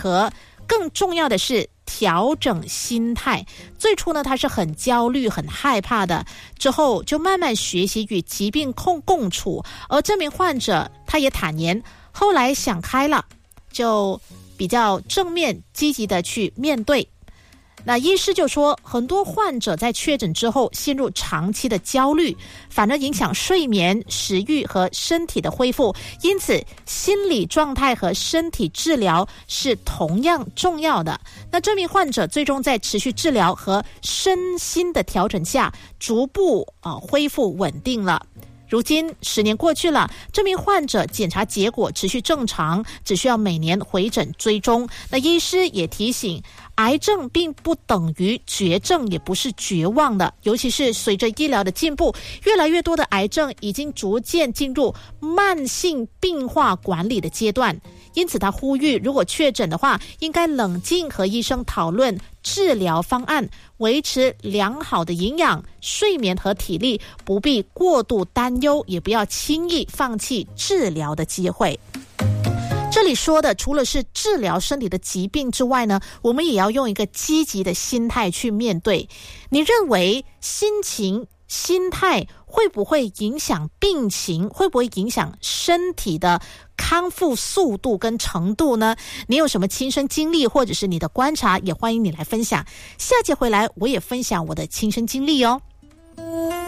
和，更重要的是调整心态。最初呢，他是很焦虑很害怕的，之后就慢慢学习与疾病共处。而这名患者他也坦言，后来想开了，就比较正面积极的去面对。那医师就说，很多患者在确诊之后陷入长期的焦虑，反而影响睡眠、食欲和身体的恢复，因此心理状态和身体治疗是同样重要的。那这名患者最终在持续治疗和身心的调整下，逐步恢复稳定了。如今10年过去了，这名患者检查结果持续正常，只需要每年回诊追踪。那医师也提醒，癌症并不等于绝症，也不是绝望的，尤其是随着医疗的进步，越来越多的癌症已经逐渐进入慢性病化管理的阶段。因此他呼吁，如果确诊的话，应该冷静和医生讨论治疗方案，维持良好的营养、睡眠和体力，不必过度担忧，也不要轻易放弃治疗的机会。这里说的除了是治疗身体的疾病之外呢，我们也要用一个积极的心态去面对。你认为心情、心态会不会影响病情？会不会影响身体的康复速度跟程度呢？你有什么亲身经历或者是你的观察，也欢迎你来分享。下节回来我也分享我的亲身经历哦。